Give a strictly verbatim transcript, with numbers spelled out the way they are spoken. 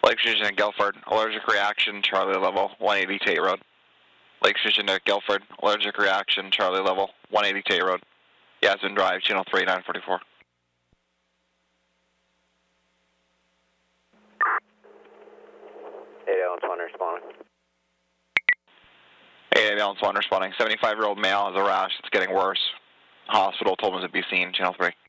Lake Station at Guilford, allergic reaction, Charlie level, one eighty Tate Road. Lake Station at Guilford, allergic reaction, Charlie level, one eighty Tate Road. Yasmin Drive, channel three, nine forty-four. eight Allen Swan responding. eight Allen Swan responding. seventy-five-year-old male has a rash. It's getting worse. Hospital told him to be seen, channel three.